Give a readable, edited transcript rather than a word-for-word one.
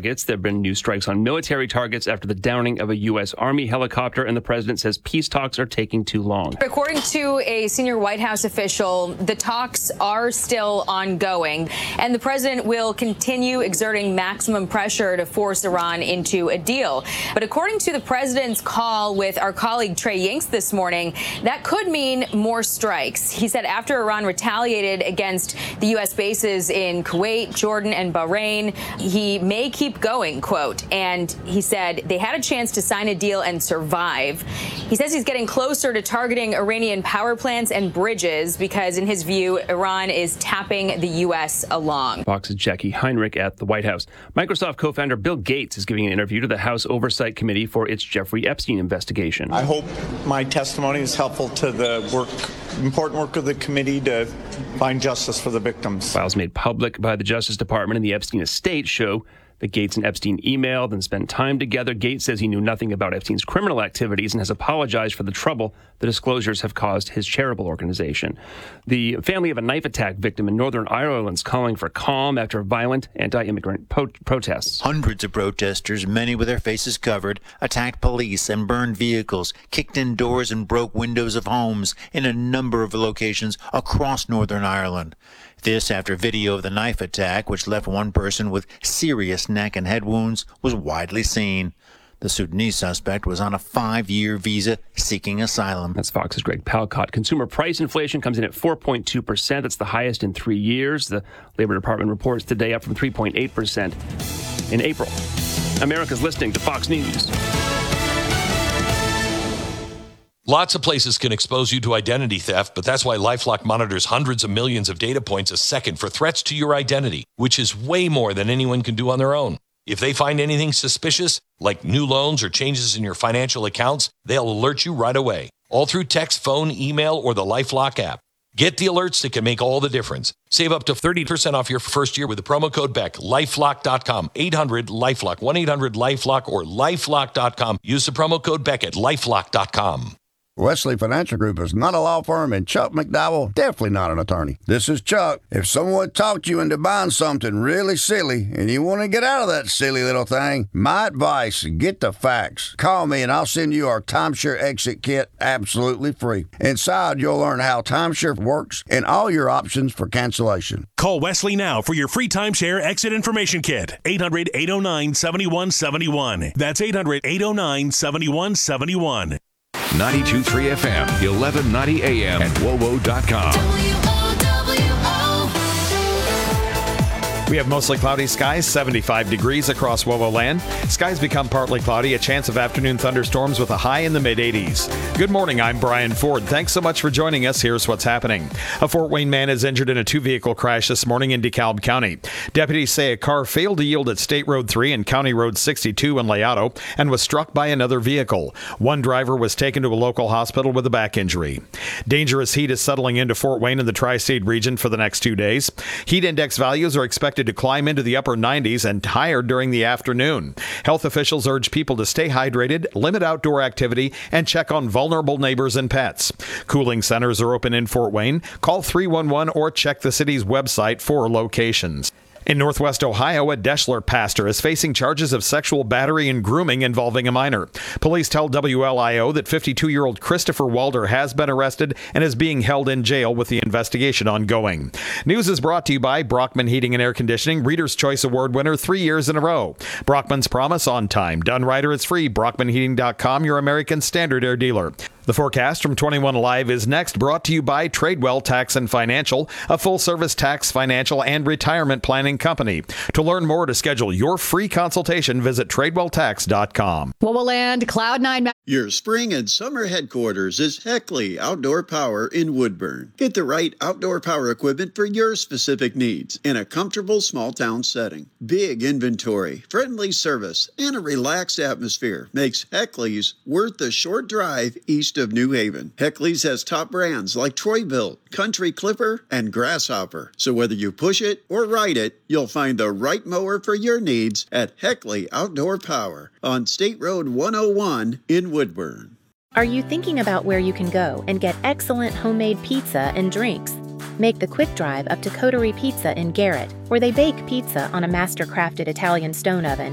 targets. There have been new strikes on military targets after the downing of a U.S. Army helicopter, and the president says peace talks are taking too long. According to a senior White House official, the talks are still ongoing, and the president will continue exerting maximum pressure to force Iran into a deal. But according to the president's call with our colleague Trey Yingst this morning, that could mean more strikes. He said after Iran retaliated against the U.S. bases in Kuwait, Jordan, and Bahrain, he may keep going, quote. And he said they had a chance to sign a deal and survive. He says he's getting closer to targeting Iranian power plants and bridges because, in his view, Iran is tapping the U.S. along. Fox's Jackie Heinrich at the White House. Microsoft co-founder Bill Gates is giving an interview to the House Oversight Committee for its Jeffrey Epstein investigation. I hope my testimony is helpful to the important work of the committee to find justice for the victims. Files made public by the Justice Department and the Epstein estate show that Gates and Epstein emailed and spent time together. Gates says he knew nothing about Epstein's criminal activities and has apologized for the trouble the disclosures have caused his charitable organization. The family of a knife attack victim in Northern Ireland is calling for calm after violent anti-immigrant protests. Hundreds of protesters, many with their faces covered, attacked police and burned vehicles, kicked in doors and broke windows of homes in a number of locations across Northern Ireland. This after video of the knife attack, which left one person with serious neck and head wounds, was widely seen. The Sudanese suspect was on a 5-year visa seeking asylum. That's Fox's Greg Palcott. Consumer price inflation comes in at 4.2%. That's the highest in 3 years. The Labor Department reports today up from 3.8% in April. America's listening to Fox News. Lots of places can expose you to identity theft, but that's why LifeLock monitors hundreds of millions of data points a second for threats to your identity, which is way more than anyone can do on their own. If they find anything suspicious, like new loans or changes in your financial accounts, they'll alert you right away, all through text, phone, email, or the LifeLock app. Get the alerts that can make all the difference. Save up to 30% off your first year with the promo code BECK. LifeLock.com, 800-LifeLock, 1-800-LifeLock, or LifeLock.com. Use the promo code BECK at LifeLock.com. Wesley Financial Group is not a law firm, and Chuck McDowell definitely not an attorney. This is Chuck. If someone talked you into buying something really silly and you want to get out of that silly little thing, my advice, get the facts. Call me and I'll send you our timeshare exit kit absolutely free. Inside, you'll learn how timeshare works and all your options for cancellation. Call Wesley now for your free timeshare exit information kit. 800-809-7171. That's 800-809-7171. 92.3 FM, 1190 AM, and WOWO.com. We have mostly cloudy skies, 75 degrees across WOWO land. Skies become partly cloudy, a chance of afternoon thunderstorms with a high in the mid-80s. Good morning, I'm Brian Ford. Thanks so much for joining us. Here's what's happening. A Fort Wayne man is injured in a two-vehicle crash this morning in DeKalb County. Deputies say a car failed to yield at State Road 3 and County Road 62 in Layotto and was struck by another vehicle. One driver was taken to a local hospital with a back injury. Dangerous heat is settling into Fort Wayne and the Tri-State region for the next 2 days. Heat index values are expected to climb into the upper 90s and higher during the afternoon. Health officials urge people to stay hydrated, limit outdoor activity, and check on vulnerable neighbors and pets. Cooling centers are open in Fort Wayne. Call 311 or check the city's website for locations. In Northwest Ohio, a Deschler pastor is facing charges of sexual battery and grooming involving a minor. Police tell WLIO that 52-year-old Christopher Walder has been arrested and is being held in jail with the investigation ongoing. News is brought to you by Brockman Heating and Air Conditioning, Reader's Choice Award winner 3 years in a row. Brockman's promise on time. Done right or it's free. BrockmanHeating.com, your American Standard Air dealer. The forecast from 21 Live is next, brought to you by Tradewell Tax and Financial, a full-service tax, financial, and retirement planning company. To learn more to schedule your free consultation, visit TradewellTax.com. WOWOland Cloud9. Your spring and summer headquarters is Heckley Outdoor Power in Woodburn. Get the right outdoor power equipment for your specific needs in a comfortable small-town setting. Big inventory, friendly service, and a relaxed atmosphere makes Heckley's worth the short drive east of New Haven. Heckley's has top brands like Troy-Bilt, Country Clipper, and Grasshopper. So whether you push it or ride it, you'll find the right mower for your needs at Heckley Outdoor Power on State Road 101 in Woodburn. Are you thinking about where you can go and get excellent homemade pizza and drinks? Make the quick drive up to Coterie Pizza in Garrett, where they bake pizza on a master-crafted Italian stone oven